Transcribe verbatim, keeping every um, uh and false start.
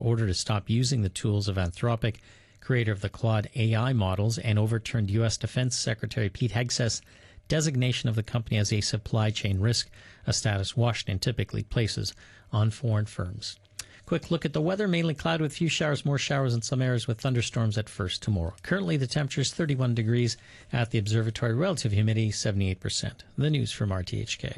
order to stop using the tools of Anthropic, creator of the Claude A I models, and overturned U S Defense Secretary Pete Hegseth's designation of the company as a supply chain risk, a status Washington typically places on foreign firms. Quick look at the weather. Mainly cloudy with few showers, more showers in some areas with thunderstorms at first tomorrow. Currently, the temperature is thirty-one degrees at the observatory. Relative humidity, seventy-eight percent. The news from R T H K.